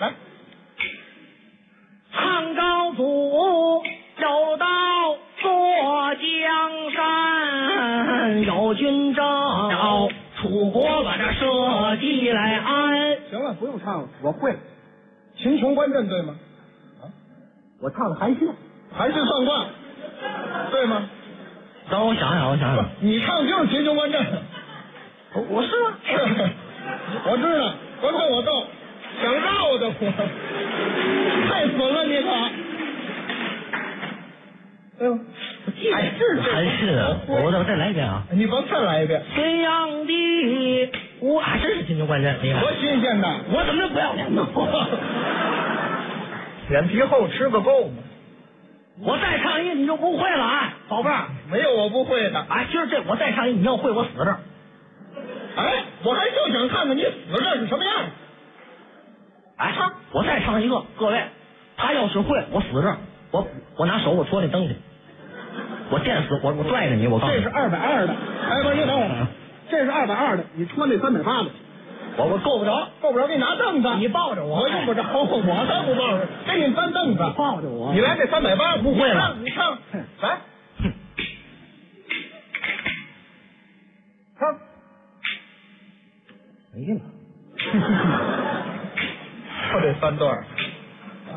来。 汉高祖有道坐江山，有军征楚国把这社稷来安。 行了，不用唱了，我会。秦琼观阵对吗？啊， 我唱的韩信， 韩信算卦，对吗？ 等我想想， 你唱就是秦琼观阵。 我是吗？ 我知道，观众我逗，想绕的我，太损了你可。哎呦， 韩信啊！我再来一遍啊！ 你甭再来一遍。 隋炀帝，我还真是秦琼观阵，厉害！ 多新鲜呐！ 我怎么就不要脸呢？ 脸皮厚吃个够吗？ 我再唱一个你就不会了啊，宝贝儿！ 没有我不会的。 哎，今儿这我再唱一个，你要会我死这儿。 哎，我还就想看看你死这儿是什么样。 哎，我再唱一个，各位，他要是会，我死这儿，我拿手我戳那灯去，我电死我拽着你，我告诉你， 这是220的。哎，不是，你等会儿，这是220的，你戳那380的。 我够不着， 给你拿凳子， 你抱着我， 我用不着，我才不抱着，给你搬凳子， 抱着我， 你来这380， 不会了， 你唱，来，唱， 没了， 就这3段。